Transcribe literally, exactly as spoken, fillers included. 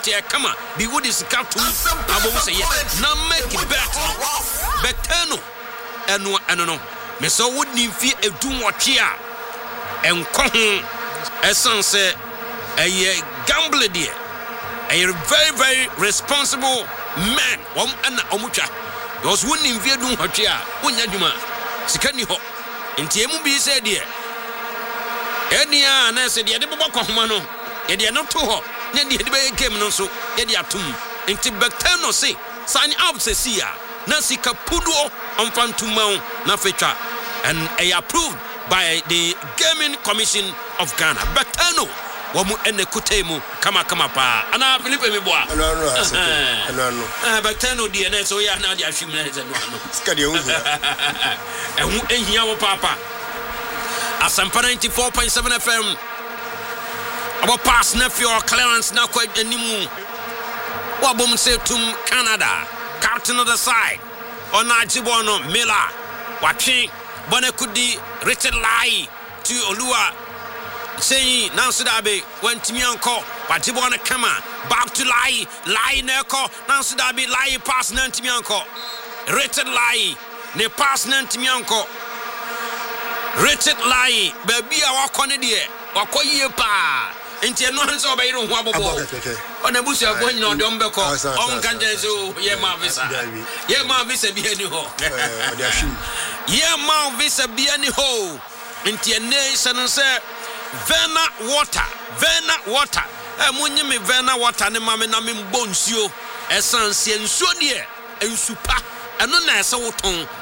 Intia come be wood is cut to above say now make it better betano and no and no me so wouldn't fear a doom or cheer and come as son say a gamble dear a very very responsible man one and omucha was wouldn't fear doom or cheer when yaduma sikani ho intiemu be said dear any and I said the other Bocomano yɛde no to ho na de be game no so yɛde atum enti Bectano say sign up say sia na sika pudo onfantuma na fetwa and a approved by the Gaming Commission of Ghana. Bectano wamu ene kutemu kama kama pa ana Philippe Meboa no no no no ah Bectano di na so ya na de ahwim na ze no no sika de hu ehu ehia wo papa Asampa ninety-four point seven F M. Our pass nephew or clearance now quite animu. Wabum say to Canada. Captain of the side. On Najibono Miller. Watching Bonekudi Richard Lai to Olua. Saying Nansudabe went to me uncle. Watibona Kama. Back to Lai. Lai Neko. Nansudabe Lai pass Nanti uncle. Richard Lai. Ne pass Nanti uncle. Richard Lai, baby, our Connedia, or Koye Pa, and Tianos obey no Wabo. On a bush of going on Dombeco, on Canjazo, Ye Marvisa, Ye Marvisa Biani Ho, Ye Marvisa Biani Ho, and Tianation and say, Vena water, Vena water, and when you me Vena water, and Mamma Namin Bonsio, Essence and Sonia, and Supa, and no Nasa Woton.